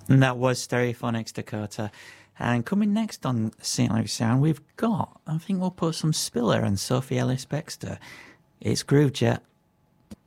And that was Stereophonics, Dakota. And coming next on St. Luke's Sound, we've got, I think we'll put some Spiller and Sophie Ellis Bextor. It's Groovejet.